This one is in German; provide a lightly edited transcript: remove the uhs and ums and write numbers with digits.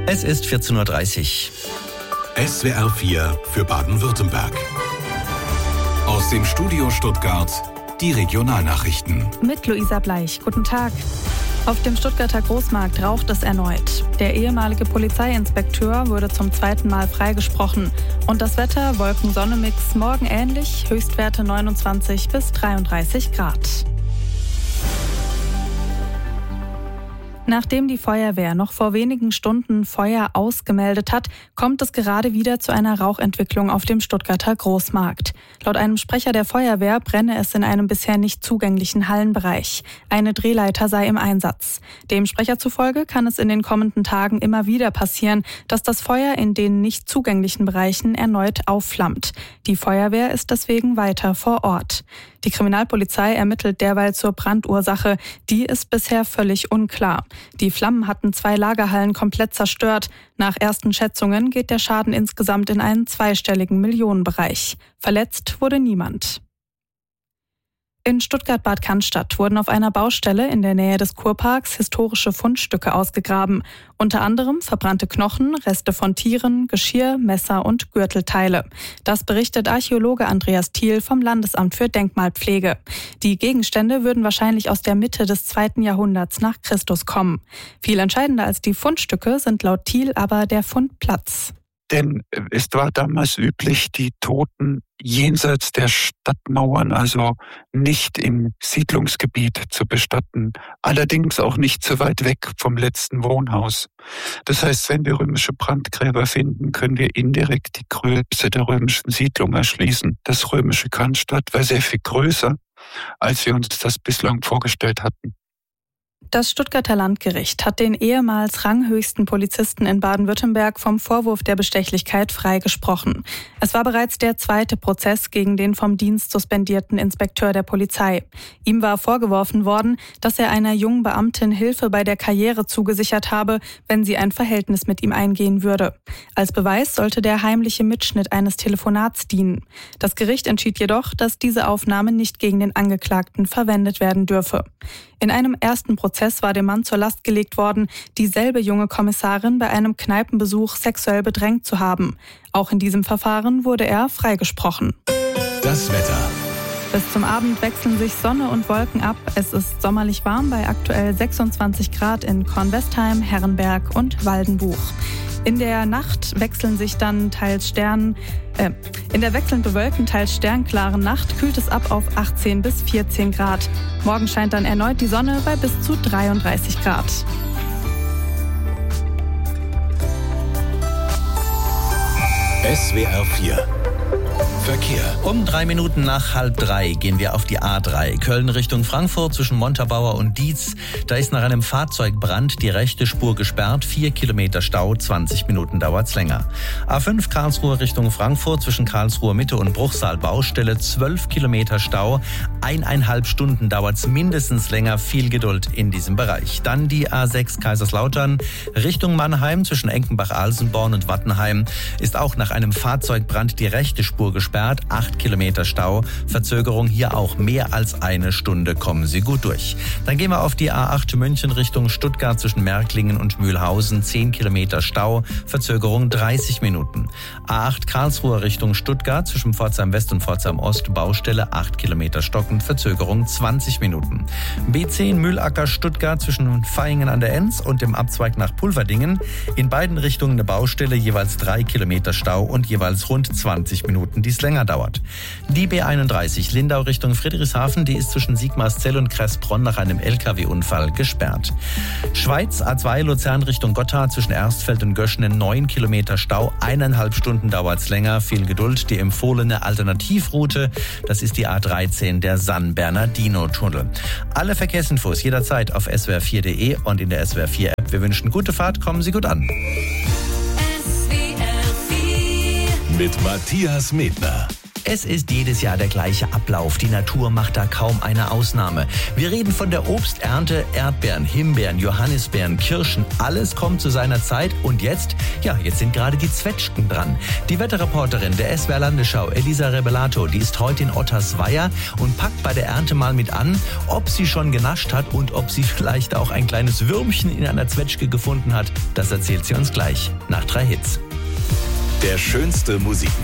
Es ist 14.30 Uhr. SWR 4 für Baden-Württemberg. Aus dem Studio Stuttgart die Regionalnachrichten. Mit Luisa Bleich. Guten Tag. Auf dem Stuttgarter Großmarkt raucht es erneut. Der ehemalige Polizeiinspekteur wurde zum zweiten Mal freigesprochen. Und das Wetter, Wolken-Sonne-Mix, morgen ähnlich, Höchstwerte 29 bis 33 Grad. Nachdem die Feuerwehr noch vor wenigen Stunden Feuer ausgemeldet hat, kommt es gerade wieder zu einer Rauchentwicklung auf dem Stuttgarter Großmarkt. Laut einem Sprecher der Feuerwehr brenne es in einem bisher nicht zugänglichen Hallenbereich. Eine Drehleiter sei im Einsatz. Dem Sprecher zufolge kann es in den kommenden Tagen immer wieder passieren, dass das Feuer in den nicht zugänglichen Bereichen erneut aufflammt. Die Feuerwehr ist deswegen weiter vor Ort. Die Kriminalpolizei ermittelt derweil zur Brandursache. Die ist bisher völlig unklar. Die Flammen hatten 2 Lagerhallen komplett zerstört. Nach ersten Schätzungen geht der Schaden insgesamt in einen zweistelligen Millionenbereich. Verletzt wurde niemand. In Stuttgart-Bad Cannstatt wurden auf einer Baustelle in der Nähe des Kurparks historische Fundstücke ausgegraben. Unter anderem verbrannte Knochen, Reste von Tieren, Geschirr, Messer und Gürtelteile. Das berichtet Archäologe Andreas Thiel vom Landesamt für Denkmalpflege. Die Gegenstände würden wahrscheinlich aus der Mitte des 2. Jahrhunderts nach Christus kommen. Viel entscheidender als die Fundstücke sind laut Thiel aber der Fundplatz. Denn es war damals üblich, die Toten jenseits der Stadtmauern, also nicht im Siedlungsgebiet zu bestatten, allerdings auch nicht zu weit weg vom letzten Wohnhaus. Das heißt, wenn wir römische Brandgräber finden, können wir indirekt die Größe der römischen Siedlung erschließen. Das römische Cannstatt war sehr viel größer, als wir uns das bislang vorgestellt hatten. Das Stuttgarter Landgericht hat den ehemals ranghöchsten Polizisten in Baden-Württemberg vom Vorwurf der Bestechlichkeit freigesprochen. Es war bereits der 2. Prozess gegen den vom Dienst suspendierten Inspekteur der Polizei. Ihm war vorgeworfen worden, dass er einer jungen Beamtin Hilfe bei der Karriere zugesichert habe, wenn sie ein Verhältnis mit ihm eingehen würde. Als Beweis sollte der heimliche Mitschnitt eines Telefonats dienen. Das Gericht entschied jedoch, dass diese Aufnahme nicht gegen den Angeklagten verwendet werden dürfe. In einem ersten Prozess war dem Mann zur Last gelegt worden, dieselbe junge Kommissarin bei einem Kneipenbesuch sexuell bedrängt zu haben. Auch in diesem Verfahren wurde er freigesprochen. Das Wetter. Bis zum Abend wechseln sich Sonne und Wolken ab. Es ist sommerlich warm bei aktuell 26 Grad in Kornwestheim, Herrenberg und Waldenbuch. In der Nacht wechselnd bewölkten, teils sternklaren Nacht kühlt es ab auf 18 bis 14 Grad. Morgen scheint dann erneut die Sonne bei bis zu 33 Grad. SWR 4 Verkehr. Um 3 Minuten nach 2:30 gehen wir auf die A3. Köln Richtung Frankfurt zwischen Montabaur und Dietz. Da ist nach einem Fahrzeugbrand die rechte Spur gesperrt. 4 Kilometer Stau, 20 Minuten dauert's länger. A5 Karlsruhe Richtung Frankfurt zwischen Karlsruhe Mitte und Bruchsal Baustelle. 12 Kilometer Stau. 1,5 Stunden dauert's mindestens länger. Viel Geduld in diesem Bereich. Dann die A6 Kaiserslautern Richtung Mannheim zwischen Enkenbach-Alsenborn und Wattenheim. Ist auch nach einem Fahrzeugbrand die rechte Spur gesperrt. 8 Kilometer Stau. Verzögerung hier auch mehr als 1 Stunde. Kommen Sie gut durch. Dann gehen wir auf die A8 München Richtung Stuttgart zwischen Märklingen und Mühlhausen. 10 Kilometer Stau. Verzögerung 30 Minuten. A8 Karlsruhe Richtung Stuttgart zwischen Pforzheim West und Pforzheim Ost. Baustelle 8 Kilometer stockend. Verzögerung 20 Minuten. B10 Mühlacker Stuttgart zwischen Vaihingen an der Enz und dem Abzweig nach Pulverdingen. In beiden Richtungen eine Baustelle, jeweils 3 Kilometer Stau und jeweils rund 20 Minuten, die es länger dauert. Die B31 Lindau Richtung Friedrichshafen, die ist zwischen Sigmarszell und Kressbronn nach einem LKW-Unfall gesperrt. Schweiz A2 Luzern Richtung Gotthard zwischen Erstfeld und Göschenen 9 Kilometer Stau, 1,5 Stunden dauert's länger. Viel Geduld. Die empfohlene Alternativroute, das ist die A13, der San-Bernardino-Tunnel. Alle Verkehrsinfos jederzeit auf swr4.de und in der SWR 4 App. Wir wünschen gute Fahrt, kommen Sie gut an. Mit Matthias Medner. Es ist jedes Jahr der gleiche Ablauf. Die Natur macht da kaum eine Ausnahme. Wir reden von der Obsternte. Erdbeeren, Himbeeren, Johannisbeeren, Kirschen. Alles kommt zu seiner Zeit. Und jetzt sind gerade die Zwetschgen dran. Die Wetterreporterin der SWR Landesschau, Elisa Rebellato, die ist heute in Ottersweier und packt bei der Ernte mal mit an, ob sie schon genascht hat und ob sie vielleicht auch ein kleines Würmchen in einer Zwetschge gefunden hat. Das erzählt sie uns gleich nach 3 Hits. Der schönste Musikmix.